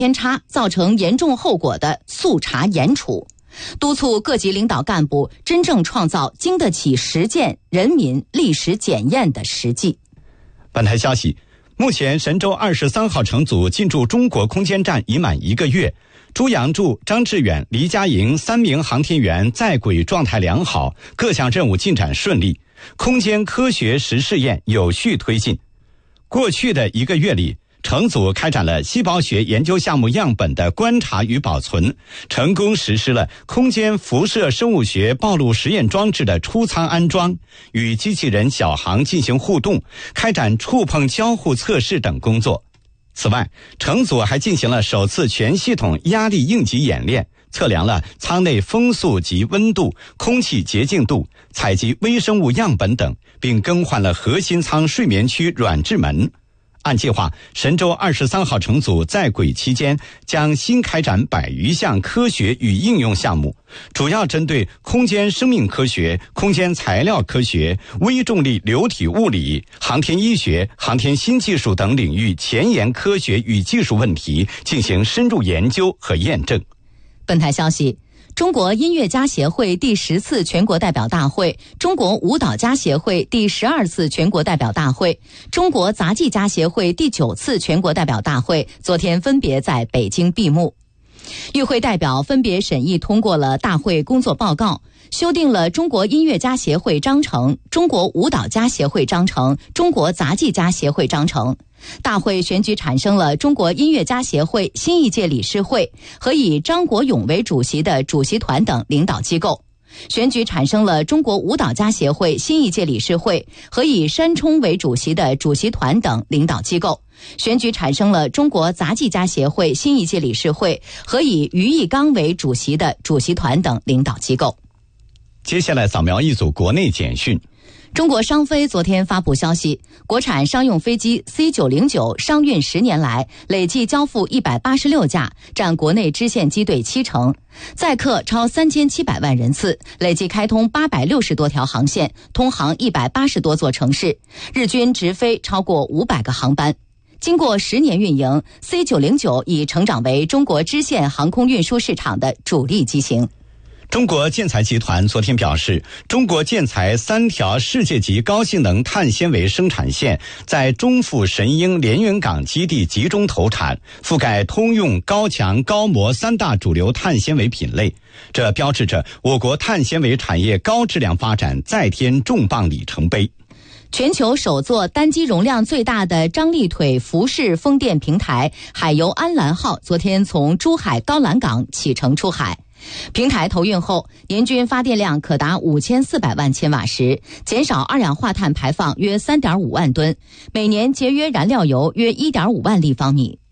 偏差造成严重后果的速查严处，督促各级领导干部真正创造经得起实践、人民历史检验的实际。 本台消息，目前神舟23号乘组进驻中国空间站已满1个月，朱杨柱、张志远、黎佳莹3名航天员在轨状态良好，各项任务进展顺利，空间科学实试验有序推进。过去的1个月里，乘组开展了细胞学研究项目样本的观察与保存，成功实施了空间辐射生物学暴露实验装置的出舱安装，与机器人小航进行互动，开展触碰交互测试等工作。此外，乘组还进行了首次全系统压力应急演练，测量了舱内风速及温度、空气洁净度，采集微生物样本等，并更换了核心舱睡眠区软质门。按计划，神舟23号乘组在轨期间将新开展100余项科学与应用项目，主要针对空间生命科学、空间材料科学、微重力流体物理、航天医学、航天新技术等领域前沿科学与技术问题进行深入研究和验证。 本台消息，中国音乐家协会第10次全国代表大会、中国舞蹈家协会第12次全国代表大会、中国杂技家协会第9次全国代表大会昨天分别在北京闭幕。与会代表分别审议通过了大会工作报告，修订了中国音乐家协会章程、中国舞蹈家协会章程、中国杂技家协会章程。大会选举产生了中国音乐家协会新一届理事会和以张国勇为主席的主席团等领导机构，选举产生了中国舞蹈家协会新一届理事会和以山冲为主席的主席团等领导机构，选举产生了中国杂技家协会新一届理事会和以于义刚为主席的主席团等领导机构。 接下来扫描一组国内简讯。 中国商飞昨天发布消息，国产商用飞机 C909 商运10年来累计交付186架，占国内支线机队70%，载客超3700万人次，累计开通860多条航线，通航180多座城市，日均直飞超过500个航班。经过10年运营， C909 已成长为中国支线航空运输市场的主力机型。 中国建材集团昨天表示，中国建材3条世界级高性能碳纤维生产线在中阜神鹰连云港基地集中投产，覆盖通用、高强、高模3大主流碳纤维品类。这标志着我国碳纤维产业高质量发展再添重磅里程碑。 全球首座单机容量最大的张力腿浮式风电平台海油安澜号昨天从珠海高栏港启程出海。平台投运后，年均发电量可达5400万千瓦时，减少二氧化碳排放约3.5万吨，每年节约燃料油约1.5万立方米。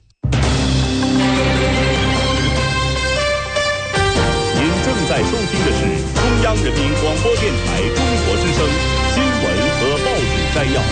您正在收听的是中央人民广播电台中国之声新闻和报纸摘要。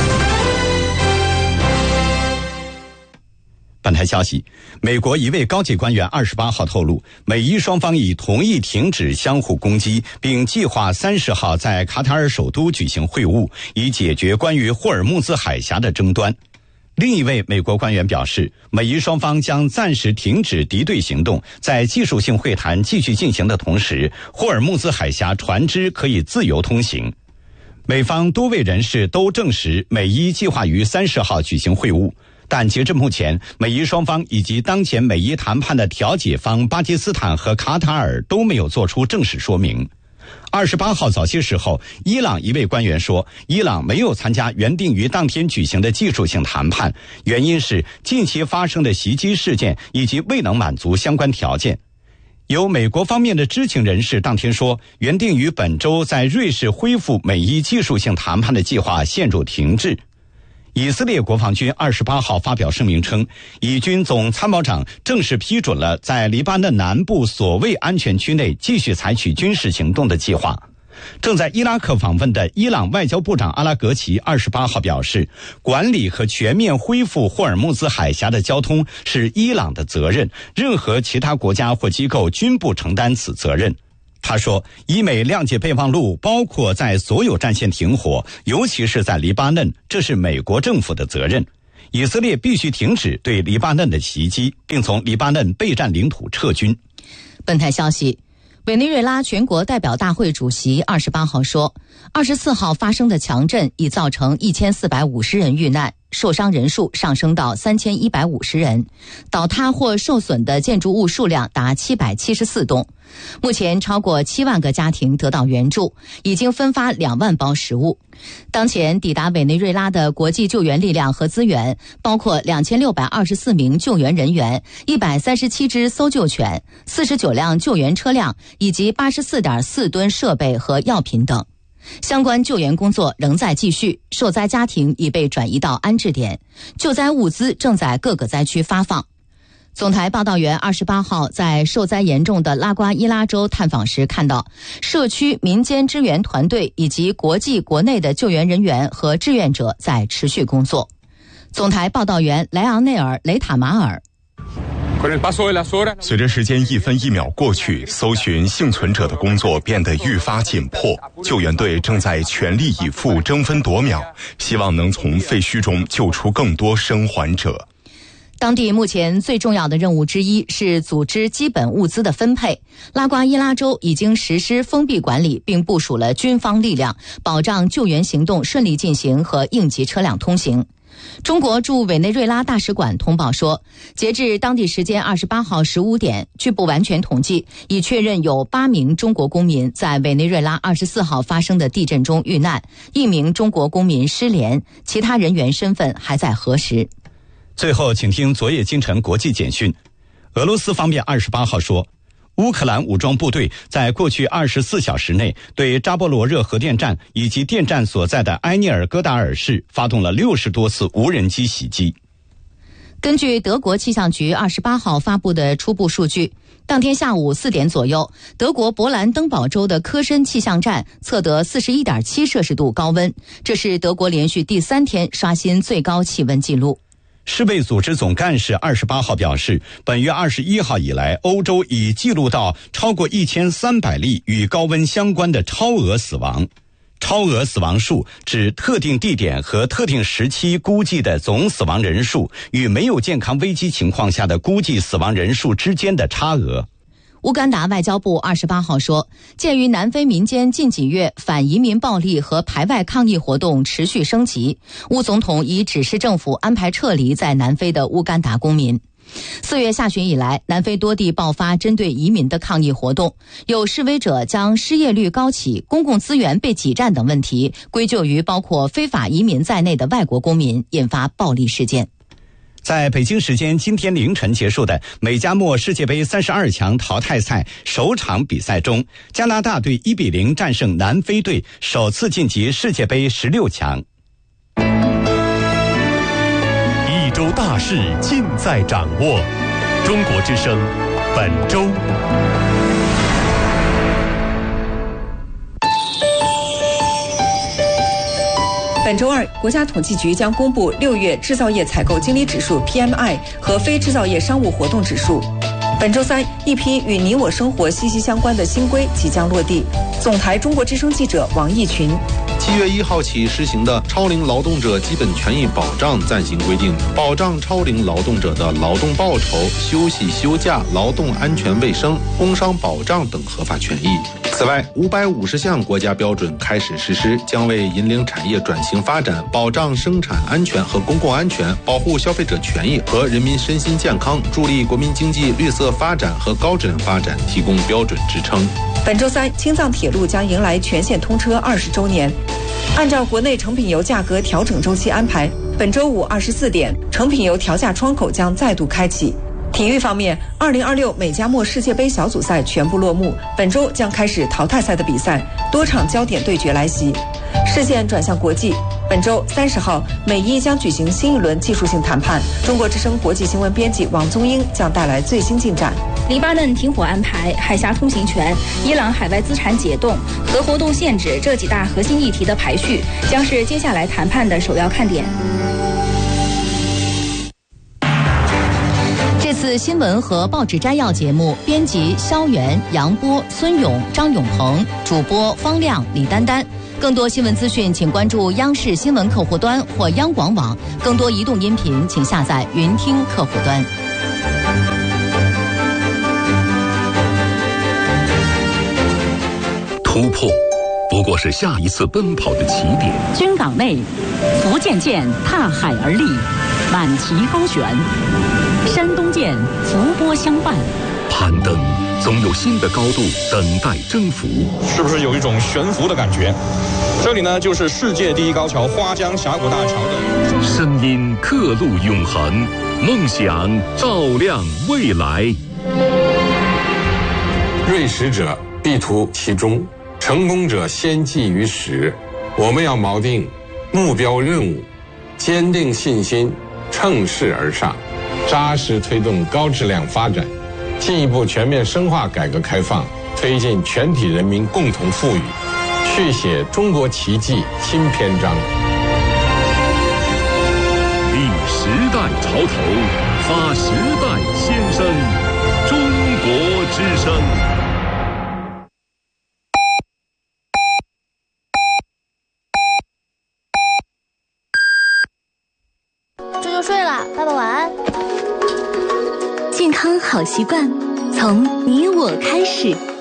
本台消息，美国一位高级官员28号透露，美伊双方已同意停止相互攻击，并计划30号在卡塔尔首都举行会晤，以解决关于霍尔木兹海峡的争端。另一位美国官员表示，美伊双方将暂时停止敌对行动，在技术性会谈继续进行的同时，霍尔木兹海峡船只可以自由通行。美方多位人士都证实，美伊计划于30号举行会晤。但截至目前，美伊双方以及当前美伊谈判的调解方巴基斯坦和卡塔尔都没有做出正式说明。28号早些时候，伊朗一位官员说，伊朗没有参加原定于当天举行的技术性谈判，原因是近期发生的袭击事件以及未能满足相关条件。有美国方面的知情人士当天说，原定于本周在瑞士恢复美伊技术性谈判的计划陷入停滞。以色列国防军28号发表声明称，以军总参谋长正式批准了在黎巴嫩南部所谓安全区内继续采取军事行动的计划。正在伊拉克访问的伊朗外交部长阿拉格齐28号表示，管理和全面恢复霍尔木兹海峡的交通是伊朗的责任，任何其他国家或机构均不承担此责任。他说，以美谅解备忘录包括在所有战线停火，尤其是在黎巴嫩，这是美国政府的责任。 以色列必须停止对黎巴嫩的袭击，并从黎巴嫩备战领土撤军。 本台消息，委内瑞拉全国代表大会主席28号说，24号发生的强震已造成1450人遇难，受伤人数上升到3150人，倒塌或受损的建筑物数量达774栋。目前超过7万个家庭得到援助，已经分发2万包食物。当前抵达委内瑞拉的国际救援力量和资源包括2624名救援人员、137只搜救犬、49辆救援车辆以及84.4吨设备和药品等。相关救援工作仍在继续，受灾家庭已被转移到安置点，救灾物资正在各个灾区发放。总台报道员28号在受灾严重的拉瓜伊拉州探访时看到，社区民间支援团队以及国际国内的救援人员和志愿者在持续工作。总台报道员莱昂内尔·雷塔马尔。 随着时间一分一秒过去，搜寻幸存者的工作变得愈发紧迫，救援队正在全力以赴，争分夺秒，希望能从废墟中救出更多生还者。 当地目前最重要的任务之一是组织基本物资的分配。拉瓜伊拉州已经实施封闭管理，并部署了军方力量，保障救援行动顺利进行和应急车辆通行。中国驻委内瑞拉大使馆通报说，截至当地时间28号15点，据不完全统计，已确认有8名中国公民在委内瑞拉24号发生的地震中遇难，1名中国公民失联，其他人员身份还在核实。 最后，请听昨夜今晨国际简讯。俄罗斯方面28号说，乌克兰武装部队在过去24小时内对扎波罗热核电站以及电站所在的埃涅尔戈达尔市发动了60多次无人机袭击。 根据德国气象局28号发布的初步数据，当天下午4点左右，德国勃兰登堡州的科申气象站测得41.7摄氏度高温，这是德国连续第3天刷新最高气温纪录。 世卫组织总干事28号表示，本月21号以来，欧洲已记录到超过1300例与高温相关的超额死亡。超额死亡数指特定地点和特定时期估计的总死亡人数与没有健康危机情况下的估计死亡人数之间的差额。 乌干达外交部28号说，鉴于南非民间近几月反移民暴力和排外抗议活动持续升级，乌总统已指示政府安排撤离在南非的乌干达公民。4月下旬以来，南非多地爆发针对移民的抗议活动，有示威者将失业率高企、公共资源被挤占等问题归咎于包括非法移民在内的外国公民，引发暴力事件。 在北京时间今天凌晨结束的美加墨世界杯32强淘汰赛首场比赛中，加拿大队1-0战胜南非队，首次晋级世界杯16强。 一周大事尽在掌握，中国之声本周。 本周二，国家统计局将公布6月制造业采购经理指数 PMI 和非制造业商务活动指数。本周三，一批与你我生活息息相关的新规即将落地。总台中国之声记者王毅群。 7月1号起实行的超龄劳动者基本权益保障暂行规定，保障超龄劳动者的劳动报酬、休息休假、劳动安全卫生、工伤保障等合法权益。此外，550项国家标准开始实施，将为引领产业转型发展、保障生产安全和公共安全、保护消费者权益和人民身心健康、助力国民经济绿色发展和高质量发展提供标准支撑。 本周三，青藏铁路将迎来全线通车20周年。按照国内成品油价格调整周期安排，本周五24点，成品油调价窗口将再度开启。体育方面，2026美加墨世界杯小组赛全部落幕，本周将开始淘汰赛的比赛，多场焦点对决来袭。视线转向国际，本周30号，美伊将举行新一轮技术性谈判。中国之声国际新闻编辑王宗英将带来最新进展。 黎巴嫩停火安排、海峡通行权、伊朗海外资产解冻、核活动限制这几大核心议题的排序，将是接下来谈判的首要看点。 这次新闻和报纸摘要节目，编辑肖元、杨波、孙勇、张永鹏，主播方亮、李丹丹。 更多新闻资讯，请关注央视新闻客户端或央广网。更多移动音频，请下载云听客户端。 突破不过是下一次奔跑的起点。 军港内，福建舰踏海而立，满旗高悬；山东舰伏波相伴。 攀登总有新的高度等待征服， 是不是有一种悬浮的感觉？这里呢，就是世界第一高桥花江峡谷大桥的声音刻录永恒，梦想照亮未来。 锐识者必图其中，成功者先记于始。我们要锚定目标任务，坚定信心，乘势而上，扎实推动高质量发展，进一步全面深化改革开放，推进全体人民共同富裕，续写中国奇迹新篇章。 立时代潮头，发时代先声，中国之声。 这就睡了，爸爸晚安。 健康好习惯，从你我开始。